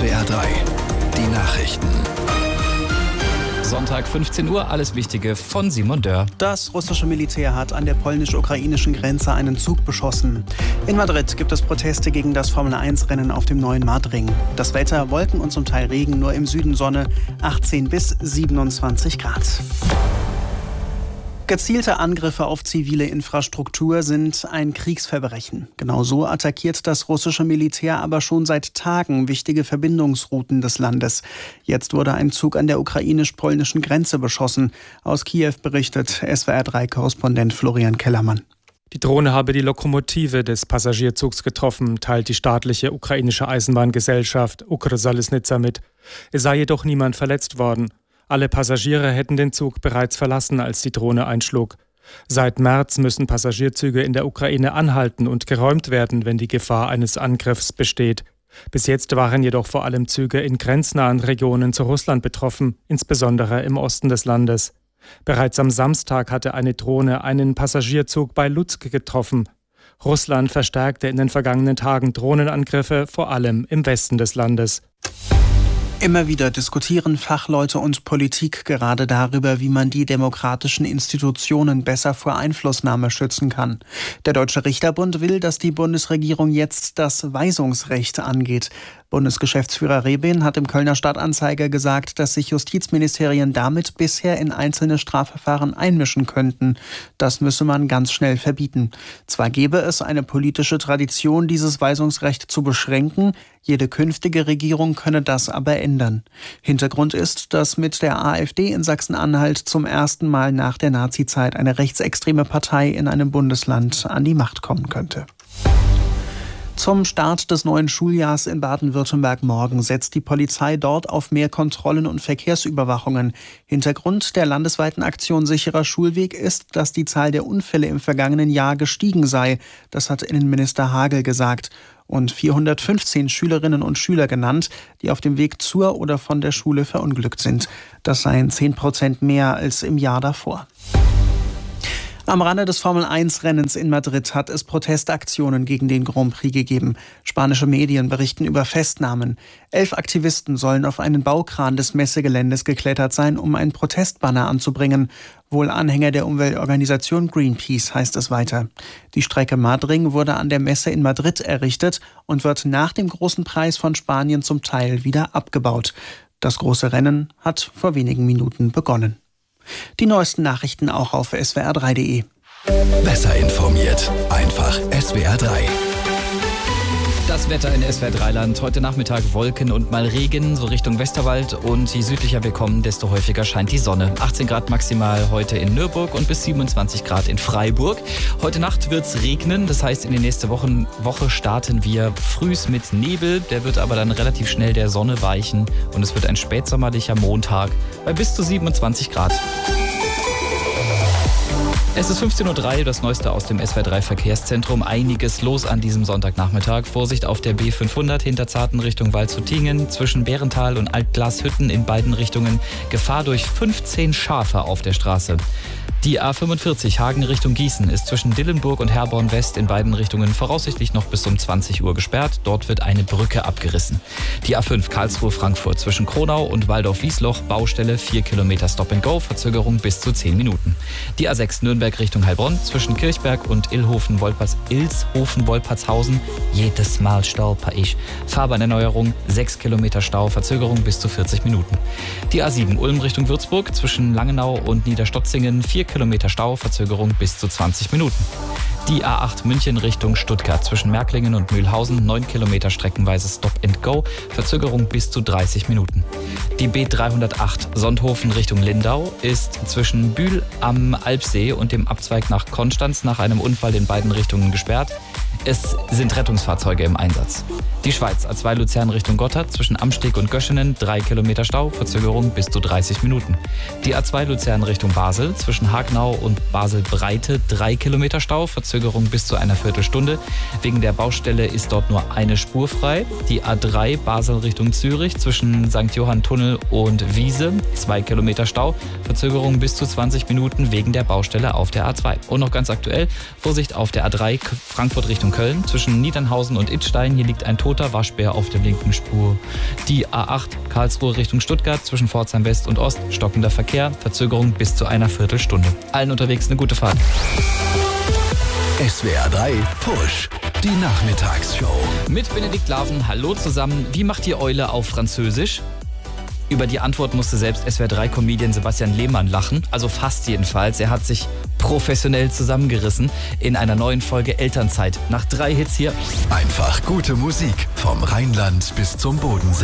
SWR 3, die Nachrichten. Sonntag 15 Uhr, alles Wichtige von Simon Dörr. Das russische Militär hat an der polnisch-ukrainischen Grenze einen Zug beschossen. In Madrid gibt es Proteste gegen das Formel-1-Rennen auf dem neuen Madring. Das Wetter, Wolken und zum Teil Regen, nur im Süden Sonne, 18 bis 27 Grad. Gezielte Angriffe auf zivile Infrastruktur sind ein Kriegsverbrechen. Genauso attackiert das russische Militär aber schon seit Tagen wichtige Verbindungsrouten des Landes. Jetzt wurde ein Zug an der ukrainisch-polnischen Grenze beschossen. Aus Kiew berichtet SWR3-Korrespondent Florian Kellermann. Die Drohne habe die Lokomotive des Passagierzugs getroffen, teilt die staatliche ukrainische Eisenbahngesellschaft Ukrzaliznytsia mit. Es sei jedoch niemand verletzt worden. Alle Passagiere hätten den Zug bereits verlassen, als die Drohne einschlug. Seit März müssen Passagierzüge in der Ukraine anhalten und geräumt werden, wenn die Gefahr eines Angriffs besteht. Bis jetzt waren jedoch vor allem Züge in grenznahen Regionen zu Russland betroffen, insbesondere im Osten des Landes. Bereits am Samstag hatte eine Drohne einen Passagierzug bei Lutsk getroffen. Russland verstärkte in den vergangenen Tagen Drohnenangriffe, vor allem im Westen des Landes. Immer wieder diskutieren Fachleute und Politik gerade darüber, wie man die demokratischen Institutionen besser vor Einflussnahme schützen kann. Der Deutsche Richterbund will, dass die Bundesregierung jetzt das Weisungsrecht angeht. Bundesgeschäftsführer Rebin hat im Kölner Stadtanzeiger gesagt, dass sich Justizministerien damit bisher in einzelne Strafverfahren einmischen könnten. Das müsse man ganz schnell verbieten. Zwar gäbe es eine politische Tradition, dieses Weisungsrecht zu beschränken, jede künftige Regierung könne das aber ändern. Hintergrund ist, dass mit der AfD in Sachsen-Anhalt zum ersten Mal nach der Nazizeit eine rechtsextreme Partei in einem Bundesland an die Macht kommen könnte. Zum Start des neuen Schuljahrs in Baden-Württemberg morgen setzt die Polizei dort auf mehr Kontrollen und Verkehrsüberwachungen. Hintergrund der landesweiten Aktion Sicherer Schulweg ist, dass die Zahl der Unfälle im vergangenen Jahr gestiegen sei. Das hat Innenminister Hagel gesagt. Und 415 Schülerinnen und Schüler genannt, die auf dem Weg zur oder von der Schule verunglückt sind. Das seien 10% mehr als im Jahr davor. Am Rande des Formel-1-Rennens in Madrid hat es Protestaktionen gegen den Grand Prix gegeben. Spanische Medien berichten über Festnahmen. 11 Aktivisten sollen auf einen Baukran des Messegeländes geklettert sein, um ein Protestbanner anzubringen. Wohl Anhänger der Umweltorganisation Greenpeace, heißt es weiter. Die Strecke Madring wurde an der Messe in Madrid errichtet und wird nach dem Großen Preis von Spanien zum Teil wieder abgebaut. Das große Rennen hat vor wenigen Minuten begonnen. Die neuesten Nachrichten auch auf swr3.de. Besser informiert, einfach SWR 3. Das Wetter in SWR3-Land. Heute Nachmittag Wolken und mal Regen, so Richtung Westerwald. Und je südlicher wir kommen, desto häufiger scheint die Sonne. 18 Grad maximal heute in Nürburg und bis 27 Grad in Freiburg. Heute Nacht wird es regnen, das heißt in die nächste Woche starten wir frühs mit Nebel. Der wird aber dann relativ schnell der Sonne weichen und es wird ein spätsommerlicher Montag bei bis zu 27 Grad. Es ist 15.03 Uhr, das Neueste aus dem SWR3 Verkehrszentrum. Einiges los an diesem Sonntagnachmittag. Vorsicht auf der B500 Hinterzarten Richtung Waldshutingen. Zwischen Bärental und Altglashütten in beiden Richtungen. Gefahr durch 15 Schafe auf der Straße. Die A45 Hagen Richtung Gießen ist zwischen Dillenburg und Herborn West in beiden Richtungen voraussichtlich noch bis um 20 Uhr gesperrt. Dort wird eine Brücke abgerissen. Die A5 Karlsruhe-Frankfurt zwischen Kronau und Waldorf-Wiesloch, Baustelle 4 Kilometer Stop-and-Go, Verzögerung bis zu 10 Minuten. Die A6 Nürnberg Richtung Heilbronn zwischen Kirchberg und Ilshofen-Wolpertshausen. Jedes Mal stolper ich. Fahrbahnerneuerung, 6 Kilometer Stau, Verzögerung bis zu 40 Minuten. Die A7 Ulm Richtung Würzburg zwischen Langenau und Niederstotzingen, 4 Kilometer Stau, Verzögerung bis zu 20 Minuten. Die A8 München Richtung Stuttgart zwischen Märklingen und Mühlhausen, 9 Kilometer streckenweise Stop-and-Go, Verzögerung bis zu 30 Minuten. Die B308 Sonthofen Richtung Lindau ist zwischen Bühl am Alpsee und dem Abzweig nach Konstanz nach einem Unfall in beiden Richtungen gesperrt. Es sind Rettungsfahrzeuge im Einsatz. Die Schweiz A2 Luzern Richtung Gotthard zwischen Amsteg und Göschenen 3 Kilometer Stau, Verzögerung bis zu 30 Minuten. Die A2 Luzern Richtung Basel zwischen Hagenau und Basel-Breite 3 Kilometer Stau, Verzögerung bis zu einer Viertelstunde. Wegen der Baustelle ist dort nur eine Spur frei. Die A3 Basel Richtung Zürich zwischen St. Johann Tunnel und Wiese 2 Kilometer Stau, Verzögerung bis zu 20 Minuten wegen der Baustelle auf der A2. Und noch ganz aktuell, Vorsicht auf der A3 Frankfurt Richtung Köln zwischen Niedernhausen und Idstein. Hier liegt ein toter Waschbär auf der linken Spur. Die A8 Karlsruhe Richtung Stuttgart zwischen Pforzheim West und Ost. Stockender Verkehr, Verzögerung bis zu einer Viertelstunde. Allen unterwegs eine gute Fahrt. SWR 3 Push, die Nachmittagsshow. Mit Benedikt Laven, hallo zusammen. Wie macht ihr Eule auf Französisch? Über die Antwort musste selbst SWR3-Comedian Sebastian Lehmann lachen. Also fast jedenfalls. Er hat sich professionell zusammengerissen in einer neuen Folge Elternzeit. Nach 3 Hits hier. Einfach gute Musik vom Rheinland bis zum Bodensee.